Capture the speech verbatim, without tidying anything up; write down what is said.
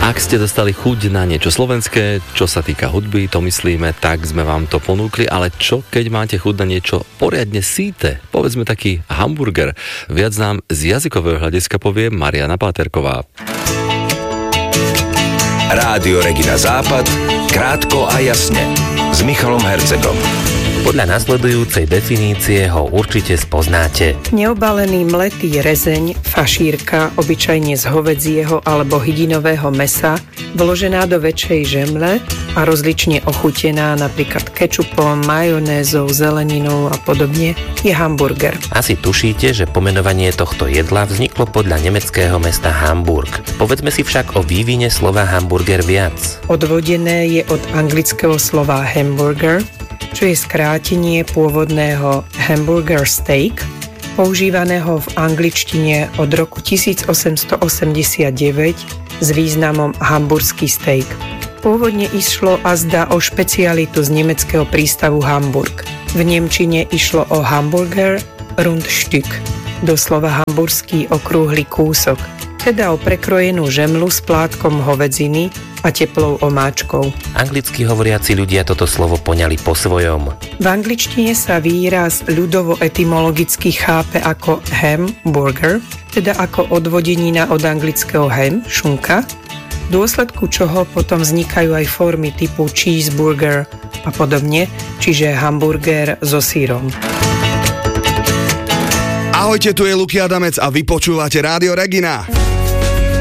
Ak ste dostali chuť na niečo slovenské, čo sa týka hudby, to myslíme, tak sme vám to ponúkli, ale čo keď máte chuť na niečo poriadne síte, povedzme taký hamburger. Viac nám z jazykového hľadiska povie Mariana Páterková. Rádio Regina Západ, krátko a jasne, s Michalom Hercegom. Podľa nasledujúcej definície ho určite spoznáte. Neobalený mletý rezeň, fašírka, obyčajne z hovedzieho alebo hydinového mesa, vložená do väčšej žemle a rozlične ochutená napríklad kečupom, majonézou, zeleninou a podobne, je hamburger. Asi tušíte, že pomenovanie tohto jedla vzniklo podľa nemeckého mesta Hamburg. Povedzme si však o vývine slova hamburger viac. Odvodené je od anglického slova hamburger, čo je skrátenie pôvodného hamburger steak, používaného v angličtine od roku tisícosemstoosemdesiatdeväť s významom hamburský steak. Pôvodne išlo azda o špecialitu z nemeckého prístavu Hamburg. V nemčine išlo o hamburger Rundstück, doslova hamburský okrúhly kúsok, teda o prekrojenú žemlu s plátkom hovedziny a teplou omáčkou. Anglicky hovoriaci ľudia toto slovo poňali po svojom. V angličtine sa výraz ľudovo etymologicky chápe ako hamburger, teda ako odvodenina od anglického ham, šunka, v dôsledku čoho potom vznikajú aj formy typu cheeseburger a podobne, čiže hamburger so sírom. Ahojte, tu je Luky Adamec a vy počúvate Rádio Regina.